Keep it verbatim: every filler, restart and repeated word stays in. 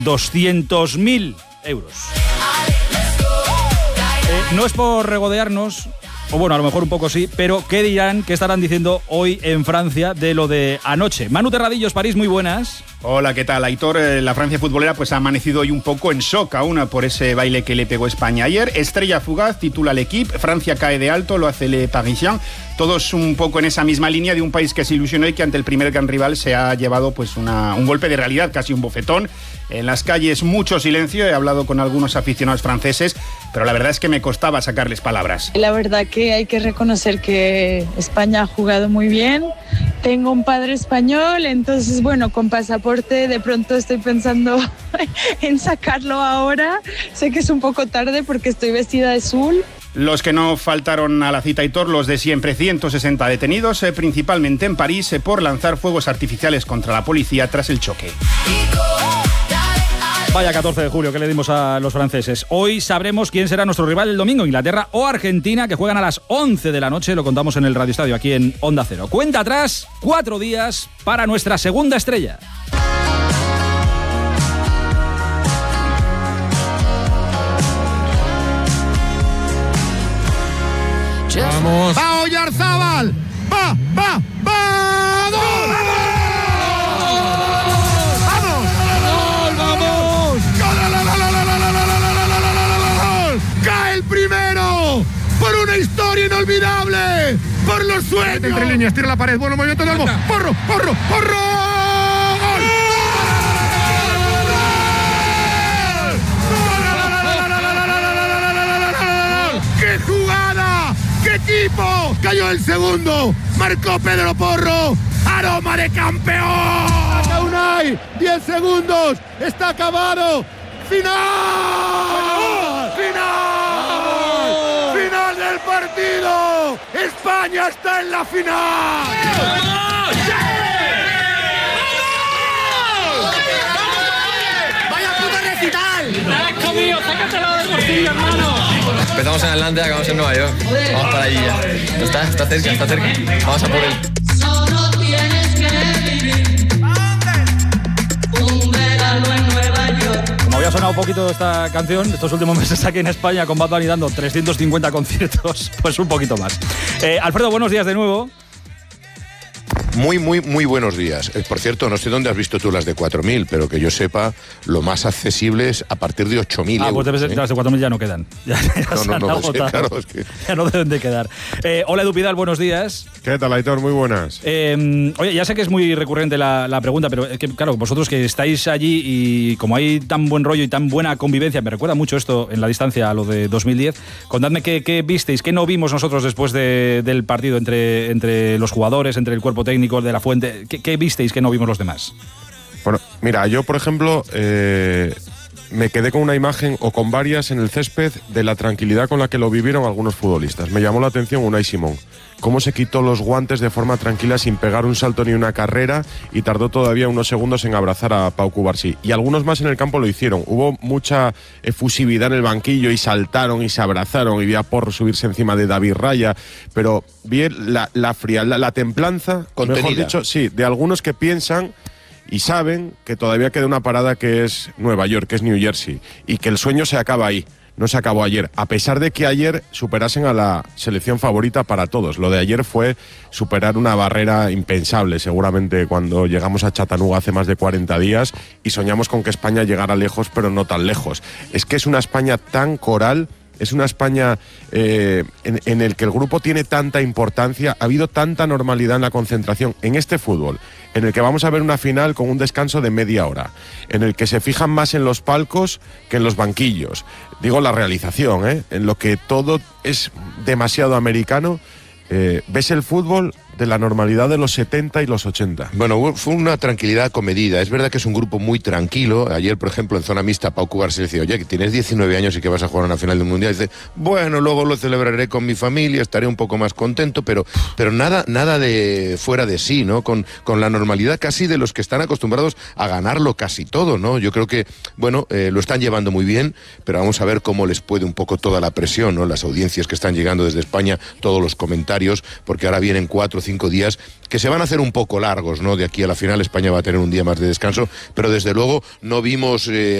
doscientos mil euros. Eh, no es por regodearnos, o bueno, a lo mejor un poco sí, pero ¿qué dirán, qué estarán diciendo hoy en Francia de lo de anoche? Manu Terradillos, París, muy buenas. Hola, ¿qué tal, Aitor? La Francia futbolera pues ha amanecido hoy un poco en shock aún por ese baile que le pegó España ayer. Estrella fugaz, titula l'Equipe, Francia cae de alto, lo hace Le Parisien. Todos un poco en esa misma línea de un país que se ilusionó y que ante el primer gran rival se ha llevado pues una, un golpe de realidad, casi un bofetón. En las calles mucho silencio, he hablado con algunos aficionados franceses, pero la verdad es que me costaba sacarles palabras. La verdad que hay que reconocer que España ha jugado muy bien. Tengo un padre español, entonces bueno, con pasaporte de pronto estoy pensando en sacarlo ahora. Sé que es un poco tarde porque estoy vestida de azul. Los que no faltaron a la cita, Aitor, los de siempre, ciento sesenta detenidos, eh, principalmente en París, eh, por lanzar fuegos artificiales contra la policía tras el choque. Vaya catorce de julio que le dimos a los franceses. Hoy sabremos quién será nuestro rival el domingo, Inglaterra o Argentina, que juegan a las once de la noche. Lo contamos en el Radio Estadio, aquí en Onda Cero. Cuenta atrás, cuatro días para nuestra segunda estrella. Vamos. ¡Va Oyarzábal! ¡Va, va, va! ¡Gol! ¡Vamos! ¡Gol, vamos! ¡Gol! ¡Cae el primero! ¡Por una historia inolvidable! ¡Por los sueños! Entre líneas, tira la pared, bueno movimiento de Olmo. ¡Porro, porro, porro! ¡Gol! ¡Qué jugada! ¡Qué equipo! Cayó el segundo, marcó Pedro Porro, aroma de campeón. Saca Unai, diez segundos, está acabado. ¡Final! ¡Final! ¡Final del partido! ¡España está en la final! ¡Vamos! ¡Vaya puta recital! ¡Has comido! ¡Sácatelo del bolsillo, hermano! Empezamos en Atlanta y acabamos en Nueva York. Vamos para allí ya. Está, está cerca, está cerca. Vamos a por él. Solo tienes que vivir un verano en Nueva York. Como había sonado un poquito esta canción estos últimos meses aquí en España, con Bad Bunny dando trescientos cincuenta conciertos, pues un poquito más. Eh, Alfredo, buenos días de nuevo. Muy, muy, muy buenos días. Eh, por cierto, no sé dónde has visto tú las de cuatro mil, pero que yo sepa, lo más accesible es a partir de ocho mil. Ah, euros, pues debe ser, ¿eh? las de cuatro mil ya no quedan. Ya, ya no, no, no, sí, claro, es que... Ya no deben de quedar. Eh, hola, Edu Pidal, buenos días. ¿Qué tal, Aitor? Muy buenas. Eh, oye, ya sé que es muy recurrente la, la pregunta, pero es que, claro, vosotros que estáis allí y como hay tan buen rollo y tan buena convivencia, me recuerda mucho esto en la distancia a lo de dos mil diez, contadme qué, qué visteis, qué no vimos nosotros después de, del partido entre, entre los jugadores, entre el cuerpo técnico de la Fuente. ¿Qué, qué visteis que no vimos los demás? Bueno, mira, yo, por ejemplo, eh, me quedé con una imagen, o con varias, en el césped, de la tranquilidad con la que lo vivieron algunos futbolistas. Me llamó la atención Unai Simón. Cómo se quitó los guantes de forma tranquila, sin pegar un salto ni una carrera, y tardó todavía unos segundos en abrazar a Pau Cubarsí. Y algunos más en el campo lo hicieron. Hubo mucha efusividad en el banquillo y saltaron y se abrazaron, y vi a Porro subirse encima de David Raya. Pero vi la, la frialdad, la, la templanza, contenida. Mejor dicho, sí, de algunos que piensan y saben que todavía queda una parada que es Nueva York, que es New Jersey, y que el sueño se acaba ahí. No se acabó ayer, a pesar de que ayer superasen a la selección favorita para todos. Lo de ayer fue superar una barrera impensable, seguramente cuando llegamos a Chattanooga hace más de cuarenta días y soñamos con que España llegara lejos, pero no tan lejos. Es que es una España tan coral, es una España eh, en, en el que el grupo tiene tanta importancia, ha habido tanta normalidad en la concentración en este fútbol, en el que vamos a ver una final con un descanso de media hora, en el que se fijan más en los palcos que en los banquillos. Digo la realización, ¿eh? En lo que todo es demasiado americano. Eh, ves el fútbol de la normalidad de los setenta y los ochenta. Bueno, fue una tranquilidad comedida. Es verdad que es un grupo muy tranquilo. Ayer, por ejemplo, en zona mixta, Pau Cubarsí decía, oye, que tienes diecinueve años y que vas a jugar una final del Mundial. Y dice, bueno, luego lo celebraré con mi familia, estaré un poco más contento, pero, pero nada, nada de fuera de sí, ¿no? Con, con la normalidad casi de los que están acostumbrados a ganarlo casi todo, ¿no? Yo creo que, bueno, eh, lo están llevando muy bien, pero vamos a ver cómo les puede un poco toda la presión, ¿no? Las audiencias que están llegando desde España, todos los comentarios, porque ahora vienen cuatro o cinco cinco días que se van a hacer un poco largos, ¿no? De aquí a la final España va a tener un día más de descanso, pero desde luego no vimos... Eh,